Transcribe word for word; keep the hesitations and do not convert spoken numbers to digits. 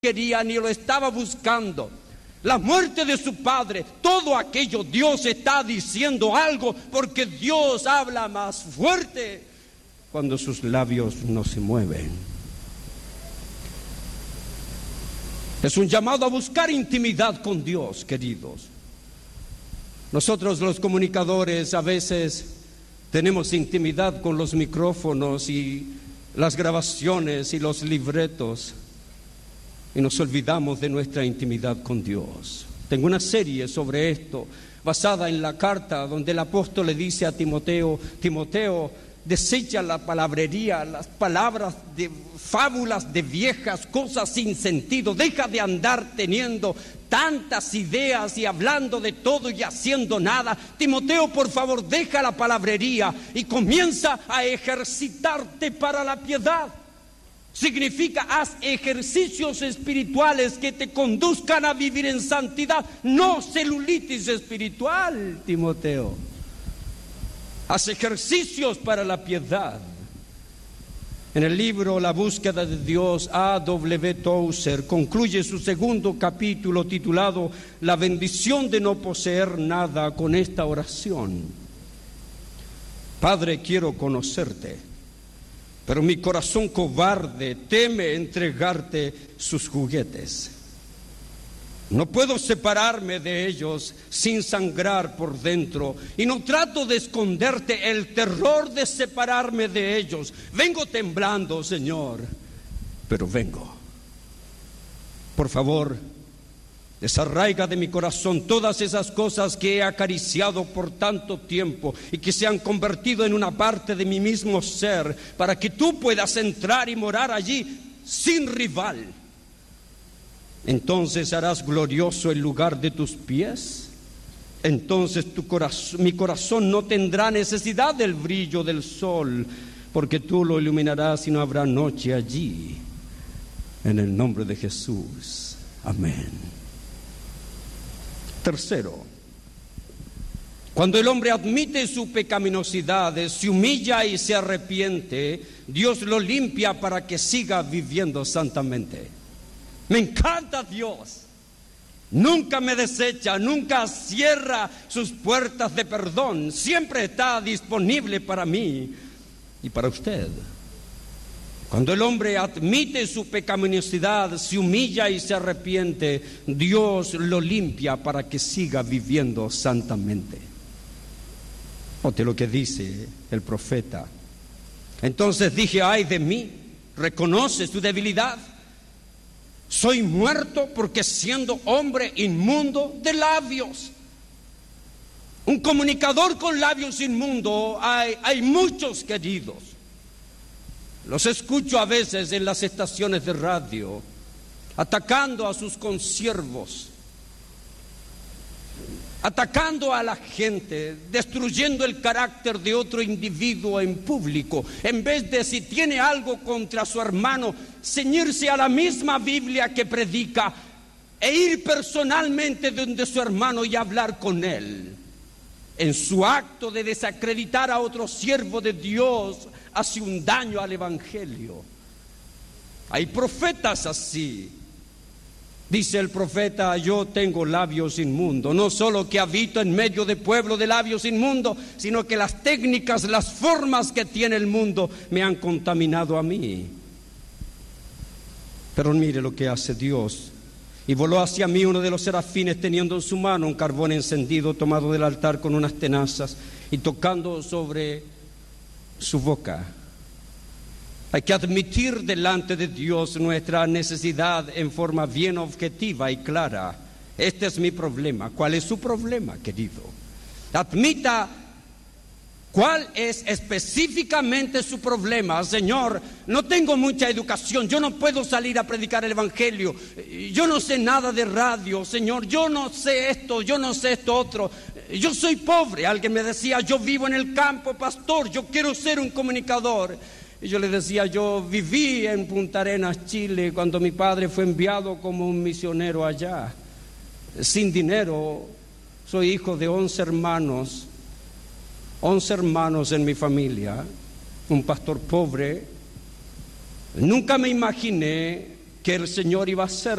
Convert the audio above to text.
quería ni lo estaba buscando. La muerte de su padre, todo aquello, Dios está diciendo algo, porque Dios habla más fuerte cuando sus labios no se mueven. Es un llamado a buscar intimidad con Dios, queridos. Nosotros los comunicadores a veces tenemos intimidad con los micrófonos y las grabaciones y los libretos, y nos olvidamos de nuestra intimidad con Dios. Tengo una serie sobre esto, basada en la carta donde el apóstol le dice a Timoteo: Timoteo, desecha la palabrería, las palabras de fábulas de viejas, cosas sin sentido. Deja de andar teniendo tantas ideas y hablando de todo y haciendo nada. Timoteo, por favor, deja la palabrería y comienza a ejercitarte para la piedad. Significa, haz ejercicios espirituales que te conduzcan a vivir en santidad, no celulitis espiritual, Timoteo. Haz ejercicios para la piedad. En el libro La búsqueda de Dios, A W Tozer concluye su segundo capítulo titulado La bendición de no poseer nada con esta oración: Padre, quiero conocerte, pero mi corazón cobarde teme entregarte sus juguetes. No puedo separarme de ellos sin sangrar por dentro, y no trato de esconderte el terror de separarme de ellos. Vengo temblando, Señor, pero vengo. Por favor, desarraiga de mi corazón todas esas cosas que he acariciado por tanto tiempo y que se han convertido en una parte de mi mismo ser, para que tú puedas entrar y morar allí sin rival. Entonces harás glorioso el lugar de tus pies. Entonces tu corazón, mi corazón no tendrá necesidad del brillo del sol, porque tú lo iluminarás y no habrá noche allí. En el nombre de Jesús, amén. Tercero, cuando el hombre admite su pecaminosidad, se humilla y se arrepiente, Dios lo limpia para que siga viviendo santamente. Me encanta Dios. Nunca me desecha, nunca cierra sus puertas de perdón. Siempre está disponible para mí y para usted. Cuando el hombre admite su pecaminosidad, se humilla y se arrepiente, Dios lo limpia para que siga viviendo santamente. Note lo que dice el profeta. Entonces dije: ay de mí, reconoce su debilidad. Soy muerto porque siendo hombre inmundo de labios. Un comunicador con labios inmundos, hay, hay muchos, queridos. Los escucho a veces en las estaciones de radio, atacando a sus consiervos, atacando a la gente, destruyendo el carácter de otro individuo en público, en vez de, si tiene algo contra su hermano, ceñirse a la misma Biblia que predica e ir personalmente donde su hermano y hablar con él. En su acto de desacreditar a otro siervo de Dios, hace un daño al evangelio. Hay profetas así. Dice el profeta: yo tengo labios inmundos. No solo que habito en medio de pueblo de labios inmundos, sino que las técnicas, las formas que tiene el mundo me han contaminado a mí. Pero mire lo que hace Dios. Y voló hacia mí uno de los serafines, teniendo en su mano un carbón encendido tomado del altar con unas tenazas, y tocando sobre su boca. Hay que admitir delante de Dios nuestra necesidad en forma bien objetiva y clara. Este es mi problema. ¿Cuál es su problema, querido? Admita cuál es específicamente su problema. Señor, no tengo mucha educación, yo no puedo salir a predicar el evangelio, yo no sé nada de radio, Señor, yo no sé esto, yo no sé esto otro, yo soy pobre. Alguien me decía: yo vivo en el campo, pastor, yo quiero ser un comunicador. Y yo le decía: yo viví en Punta Arenas, Chile, cuando mi padre fue enviado como un misionero allá, sin dinero. Soy hijo de once hermanos, once hermanos en mi familia, un pastor pobre. Nunca me imaginé que el Señor iba a hacer